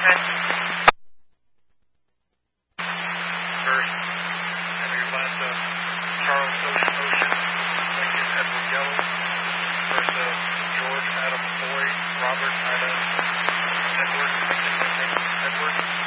First, Henry Atlanta, Charles Ocean, Lincoln Edward Yellow. First, George Adam Boyd, Robert Adam Edward, Lincoln Edward.